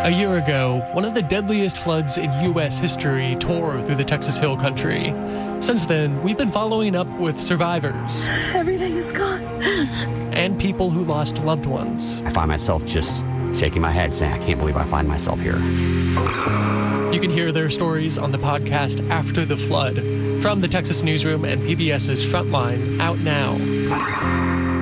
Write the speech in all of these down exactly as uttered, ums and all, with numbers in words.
A year ago, one of the deadliest floods in U S history tore through the Texas Hill Country. Since then, we've been following up with survivors. Everything is gone. And people who lost loved ones. I find myself just shaking my head saying, I can't believe I find myself here. You can hear their stories on the podcast After the Flood from the Texas Newsroom and PBS's Frontline, out now.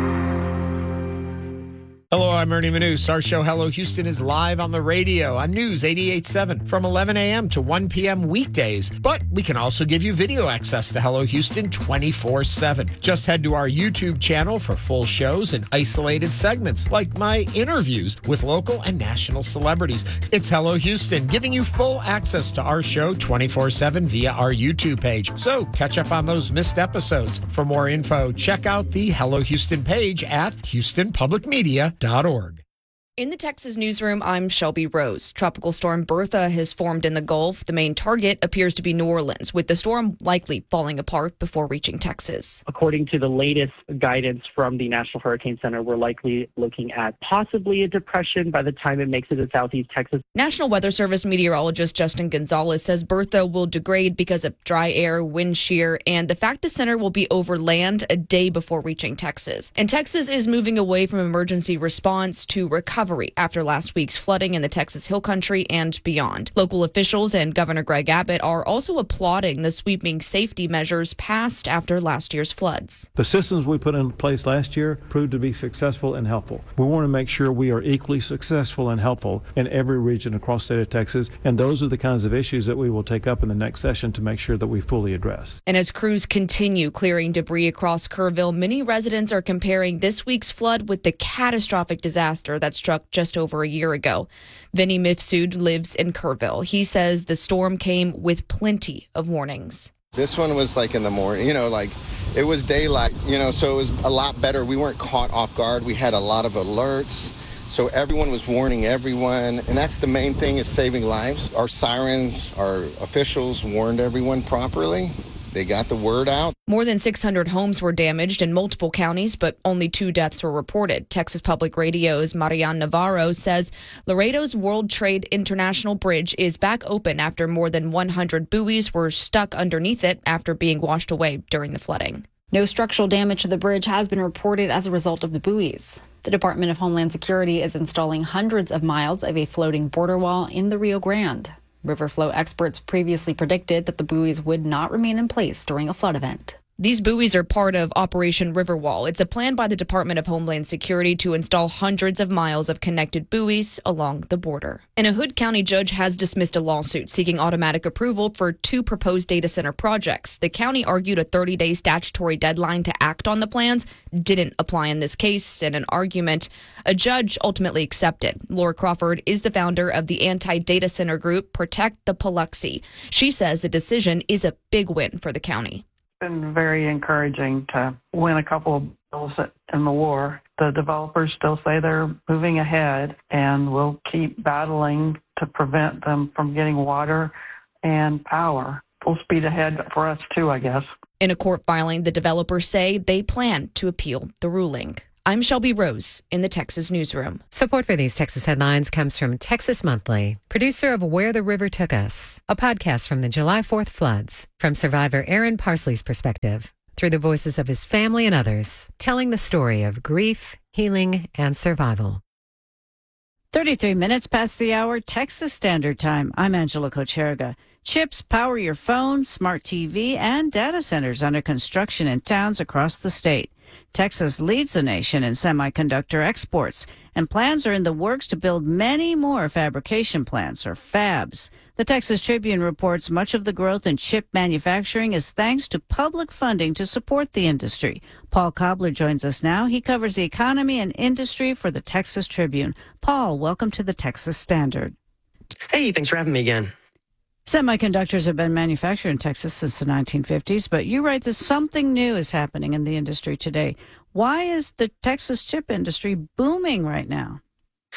Hello, I'm Ernie Manous. Our show, Hello Houston, is live on the radio on News eighty-eight point seven from eleven a.m. to one p.m. weekdays. But we can also give you video access to Hello Houston twenty-four seven. Just head to our YouTube channel for full shows and isolated segments, like my interviews with local and national celebrities. It's Hello Houston, giving you full access to our show twenty-four seven via our YouTube page. So catch up on those missed episodes. For more info, check out the Hello Houston page at houston public media dot org. In the Texas Newsroom, I'm Shelby Rose. Tropical storm Bertha has formed in the Gulf. The main target appears to be New Orleans, with the storm likely falling apart before reaching Texas. According to the latest guidance from the National Hurricane Center, we're likely looking at possibly a depression by the time it makes it to southeast Texas. National Weather Service meteorologist Justin Gonzalez says Bertha will degrade because of dry air, wind shear, and the fact the center will be over land a day before reaching Texas. And Texas is moving away from emergency response to recovery after last week's flooding in the Texas Hill Country and beyond. Local officials and Governor Greg Abbott are also applauding the sweeping safety measures passed after last year's floods. The systems we put in place last year proved to be successful and helpful. We want to make sure we are equally successful and helpful in every region across the state of Texas, and those are the kinds of issues that we will take up in the next session to make sure that we fully address. And as crews continue clearing debris across Kerrville, many residents are comparing this week's flood with the catastrophic disaster that struck just over a year ago. Vinny Mifsud lives in Kerrville. He says the storm came with plenty of warnings. This one was like in the morning, you know, like it was daylight, you know, so it was a lot better. We weren't caught off guard. We had a lot of alerts. So everyone was warning everyone. And that's the main thing, is saving lives. Our sirens, our officials warned everyone properly. They got the word out. More than six hundred homes were damaged in multiple counties, but only two deaths were reported. Texas Public Radio's Marian Navarro says Laredo's World Trade International Bridge is back open after more than one hundred buoys were stuck underneath it after being washed away during the flooding. No structural damage to the bridge has been reported as a result of the buoys. The Department of Homeland Security is installing hundreds of miles of a floating border wall in the Rio Grande. River flow experts previously predicted that the buoys would not remain in place during a flood event. These buoys are part of Operation Riverwall. It's a plan by the Department of Homeland Security to install hundreds of miles of connected buoys along the border. And a Hood County judge has dismissed a lawsuit seeking automatic approval for two proposed data center projects. The county argued a thirty-day statutory deadline to act on the plans didn't apply in this case, in an argument a judge ultimately accepted. Laura Crawford is the founder of the anti-data center group Protect the Paluxy. She says the decision is a big win for the county. Been very encouraging to win a couple of bills in the war. The developers still say they're moving ahead, and we'll keep battling to prevent them from getting water and power. Full speed ahead for us too, I guess. In a court filing, the developers say they plan to appeal the ruling. I'm Shelby Rose in the Texas Newsroom. Support for these Texas headlines comes from Texas Monthly, producer of Where the River Took Us, a podcast from the July fourth floods, from survivor Aaron Parsley's perspective, through the voices of his family and others, telling the story of grief, healing, and survival. thirty-three minutes past the hour, Texas Standard Time. I'm Angela Kocherga. Chips power your phone, smart T V, and data centers under construction in towns across the state. Texas leads the nation in semiconductor exports, and plans are in the works to build many more fabrication plants, or fabs. The Texas Tribune reports much of the growth in chip manufacturing is thanks to public funding to support the industry. Paul Cobbler joins us now. He covers the economy and industry for the Texas Tribune. Paul, welcome to the Texas Standard. Hey, thanks for having me again. Semiconductors have been manufactured in Texas since the nineteen fifties, but you write that something new is happening in the industry today. Why is the Texas chip industry booming right now?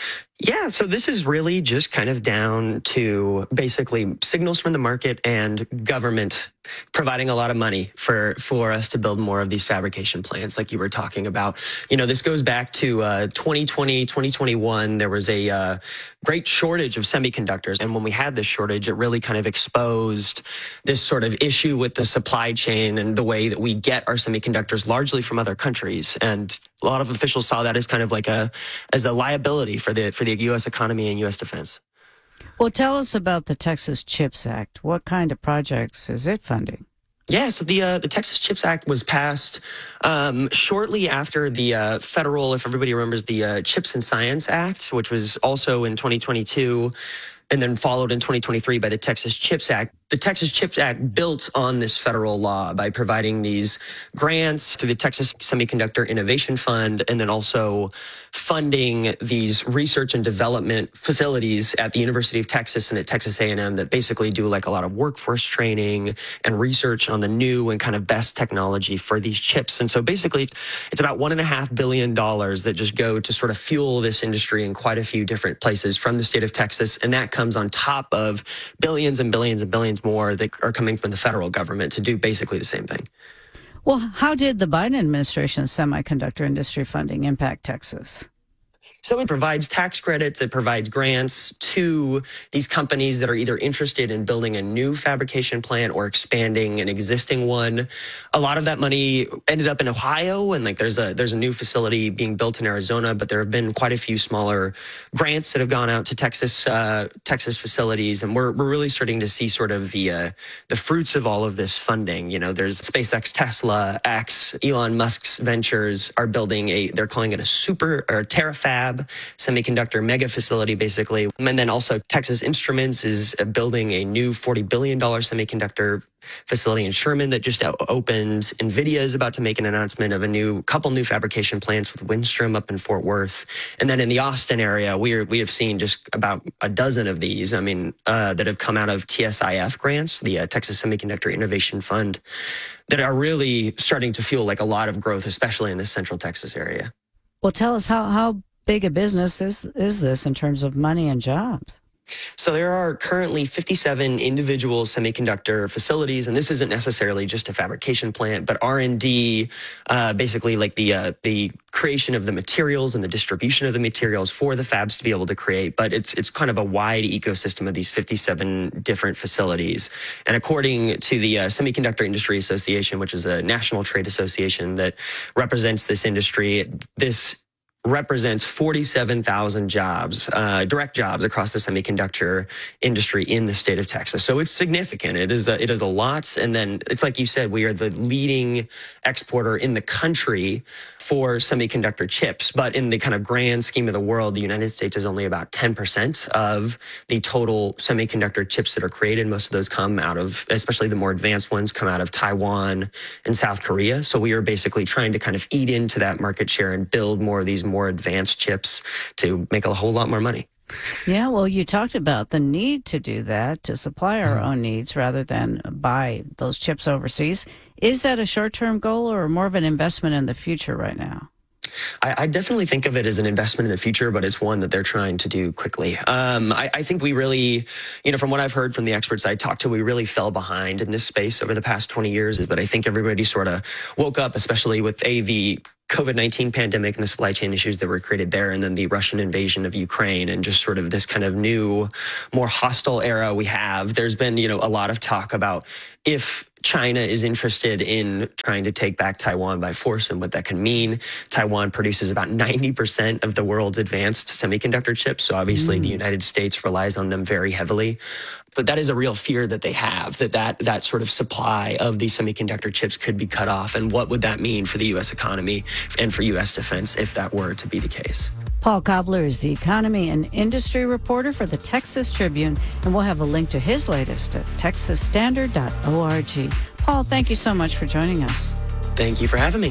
Yeah, so this is really just kind of down to basically signals from the market and government providing a lot of money for for us to build more of these fabrication plants like you were talking about. You know, this goes back to uh, twenty twenty, twenty twenty-one. There was a uh, great shortage of semiconductors. And when we had this shortage, it really kind of exposed this sort of issue with the supply chain and the way that we get our semiconductors largely from other countries. And a lot of officials saw that as kind of like a as a liability for the for the U S economy and U S defense. Well, tell us about the Texas CHIPS Act. What kind of projects is it funding? Yeah, so the uh, the Texas CHIPS Act was passed um, shortly after the uh, federal, if everybody remembers, the uh, CHIPS and Science Act, which was also in twenty twenty-two, and then followed in twenty twenty-three by the Texas CHIPS Act. The Texas CHIPS Act built on this federal law by providing these grants through the Texas Semiconductor Innovation Fund, and then also funding these research and development facilities at the University of Texas and at Texas A and M that basically do like a lot of workforce training and research on the new and kind of best technology for these chips. And so basically it's about one and a half billion dollars that just go to sort of fuel this industry in quite a few different places from the state of Texas. And that comes on top of billions and billions and billions more that are coming from the federal government to do basically the same thing. Well, how did the Biden administration's semiconductor industry funding impact Texas? So it provides tax credits, it provides grants to these companies that are either interested in building a new fabrication plant or expanding an existing one. A lot of that money ended up in Ohio, and like there's a there's a new facility being built in Arizona, but there have been quite a few smaller grants that have gone out to Texas uh, Texas facilities, and we're we're really starting to see sort of the uh, the fruits of all of this funding. You know, there's SpaceX, Tesla, X, Elon Musk's ventures are building a they're calling it a super or TerraFab semiconductor mega facility, basically. And then also Texas Instruments is building a new forty billion dollars semiconductor facility in Sherman that just opened. NVIDIA is about to make an announcement of a new couple new fabrication plants with Windstrom up in Fort Worth. And then in the Austin area, we are, we have seen just about a dozen of these, I mean, uh, that have come out of T S I F grants, the uh, Texas Semiconductor Innovation Fund, that are really starting to fuel like a lot of growth, especially in the Central Texas area. Well, tell us how, how big a business is, is this in terms of money and jobs? So there are currently fifty-seven individual semiconductor facilities, and this isn't necessarily just a fabrication plant, but R and D, uh, basically like the uh, the creation of the materials and the distribution of the materials for the fabs to be able to create. But it's it's kind of a wide ecosystem of these fifty-seven different facilities. And according to the uh, Semiconductor Industry Association, which is a national trade association that represents this industry, this represents forty-seven thousand jobs, uh, direct jobs across the semiconductor industry in the state of Texas. So it's significant. It is a, it is a lot. And then it's like you said, we are the leading exporter in the country for semiconductor chips. But in the kind of grand scheme of the world, the United States is only about ten percent of the total semiconductor chips that are created. Most of those come out of, especially the more advanced ones, come out of Taiwan and South Korea. So we are basically trying to kind of eat into that market share and build more of these more advanced chips to make a whole lot more money. Yeah, well, you talked about the need to do that, to supply our own needs rather than buy those chips overseas. Is that a short-term goal or more of an investment in the future right now? I, I definitely think of it as an investment in the future, but it's one that they're trying to do quickly. Um, I, I think we really, you know, from what I've heard from the experts I talked to, we really fell behind in this space over the past twenty years. But I think everybody sort of woke up, especially with a the COVID nineteen pandemic and the supply chain issues that were created there, and then the Russian invasion of Ukraine, and just sort of this kind of new, more hostile era we have. There's been, you know, a lot of talk about if China is interested in trying to take back Taiwan by force and what that can mean. Taiwan produces about ninety percent of the world's advanced semiconductor chips. So obviously mm. the United States relies on them very heavily. But that is a real fear that they have, that, that that sort of supply of these semiconductor chips could be cut off. And what would that mean for the U S economy and for U S defense if that were to be the case? Paul Cobbler is the economy and industry reporter for the Texas Tribune, and we'll have a link to his latest at texas standard dot org. Paul, thank you so much for joining us. Thank you for having me.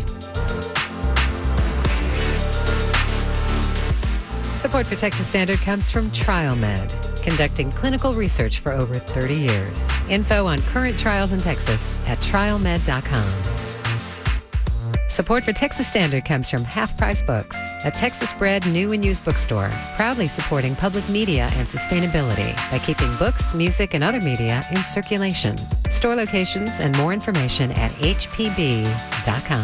Support for Texas Standard comes from TrialMed, conducting clinical research for over thirty years. Info on current trials in Texas at trial med dot com. Support for Texas Standard comes from Half Price Books, a Texas-bred new and used bookstore, proudly supporting public media and sustainability by keeping books, music, and other media in circulation. Store locations and more information at h p b dot com.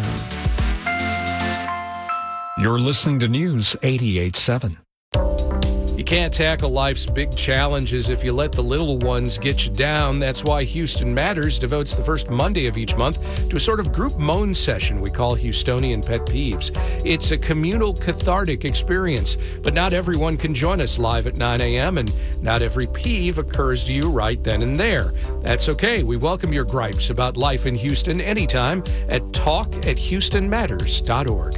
You're listening to News eighty-eight point seven. You can't tackle life's big challenges if you let the little ones get you down. That's why Houston Matters devotes the first Monday of each month to a sort of group moan session we call Houstonian Pet Peeves. It's a communal, cathartic experience, but not everyone can join us live at nine a.m., and not every peeve occurs to you right then and there. That's okay. We welcome your gripes about life in Houston anytime at talk at houston matters dot org.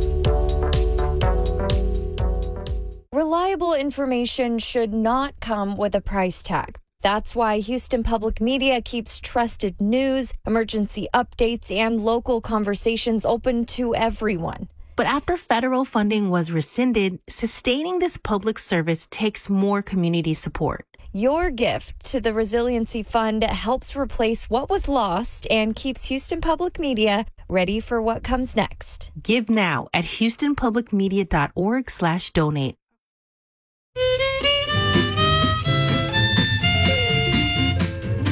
Reliable information should not come with a price tag. That's why Houston Public Media keeps trusted news, emergency updates, and local conversations open to everyone. But after federal funding was rescinded, sustaining this public service takes more community support. Your gift to the Resiliency Fund helps replace what was lost and keeps Houston Public Media ready for what comes next. Give now at houston public media dot org slash donate.